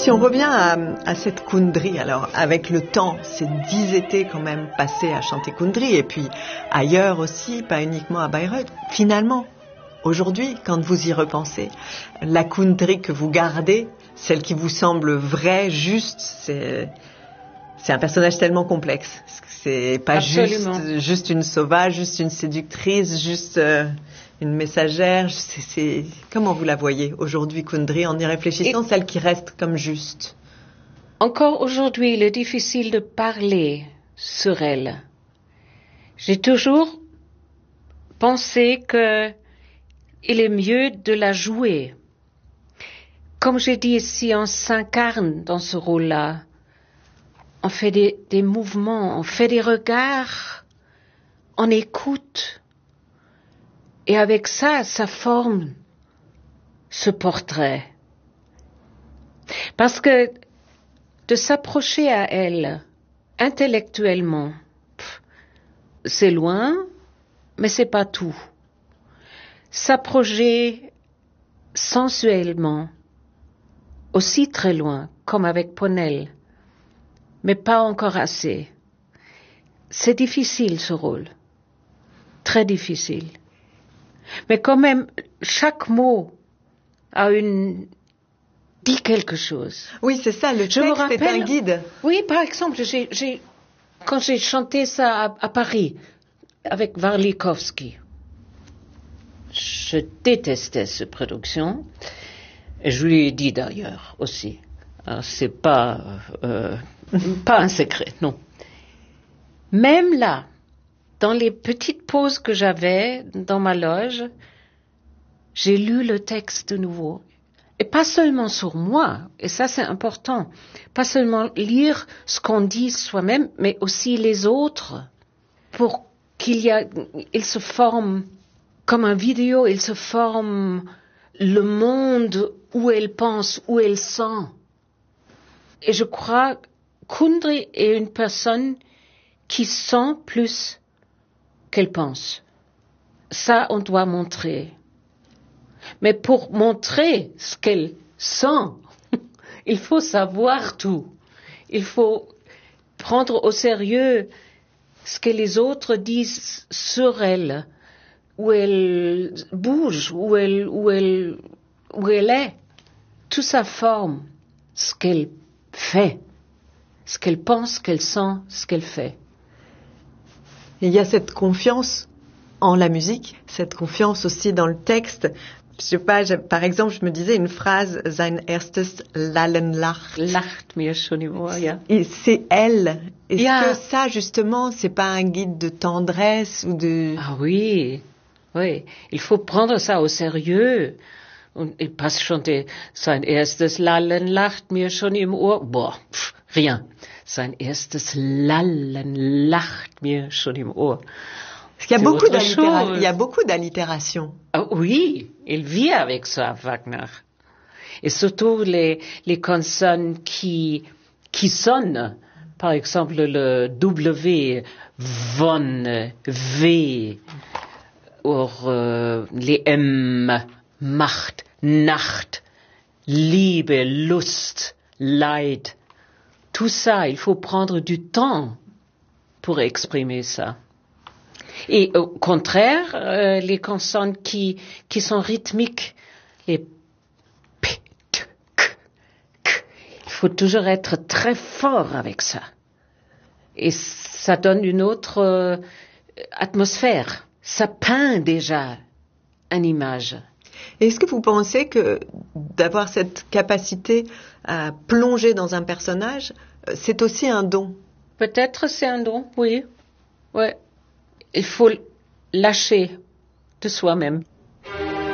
Si on revient à cette Kundry, alors avec le temps, c'est 10 étés quand même passés à chanter Kundry, et puis ailleurs aussi, pas uniquement à Bayreuth. Finalement, aujourd'hui, quand vous y repensez, la Kundry que vous gardez, celle qui vous semble vraie, juste, c'est un personnage tellement complexe. C'est pas juste une sauvage, juste une séductrice, juste une messagère. Comment vous la voyez aujourd'hui, Kundry, en y réfléchissant, celle qui reste comme juste? Encore aujourd'hui, il est difficile de parler sur elle. J'ai toujours pensé que il est mieux de la jouer. Comme j'ai dit ici, on s'incarne dans ce rôle-là. On fait des mouvements, on fait des regards, on écoute. Et avec ça, ça forme ce portrait. Parce que de s'approcher à elle intellectuellement, c'est loin, mais c'est pas tout. S'approcher sensuellement, aussi très loin, comme avec Ponel, mais pas encore assez. C'est difficile ce rôle, très difficile. Mais quand même, chaque mot dit quelque chose. Oui, c'est ça, le texte est un guide. Oui, par exemple, quand j'ai chanté ça à Paris, avec Warlikowski, je détestais cette production, et je lui ai dit d'ailleurs aussi. Alors, c'est pas un secret, non. Même là, dans les petites pauses que j'avais dans ma loge, j'ai lu le texte de nouveau. Et pas seulement sur moi, et ça c'est important, pas seulement lire ce qu'on dit soi-même, mais aussi les autres, pour il se forme comme un vidéo, il se forme le monde où elle pense, où elle sent. Et je crois que Kundry est une personne qui sent plus qu'elle pense. Ça, on doit montrer. Mais pour montrer ce qu'elle sent, il faut savoir tout. Il faut prendre au sérieux ce que les autres disent sur elle, où elle bouge, où elle est. Tout ça forme ce qu'elle fait, ce qu'elle pense, qu'elle sent, ce qu'elle fait. Et il y a cette confiance en la musique, cette confiance aussi dans le texte. Je sais pas, par exemple, je me disais une phrase, sein erstes Lallen lacht mir schon im Ohr, ja. Et c'est elle. Est-ce que ça, justement, c'est pas un guide de tendresse ou de... Ah oui, oui. Il faut prendre ça au sérieux. Et pas chanter, sein erstes Lallen lacht mir schon im Ohr. Rien. Sein erstes Lallen lacht mir schon im Ohr. Parce qu'il y a beaucoup d'allitération. Ah, oui, il vit avec ça, Wagner. Et surtout les consonnes qui sonnent. Par exemple, le W, von, V, ou les M, Macht, Nacht, Liebe, Lust, Leid. Tout ça, il faut prendre du temps pour exprimer ça. Et au contraire, les consonnes qui sont rythmiques, les P, T, K, K, il faut toujours être très fort avec ça. Et ça donne une autre atmosphère. Ça peint déjà une image. Est-ce que vous pensez que d'avoir cette capacité à plonger dans un personnage, c'est aussi un don? Peut-être c'est un don, oui. Ouais. Il faut lâcher de soi-même.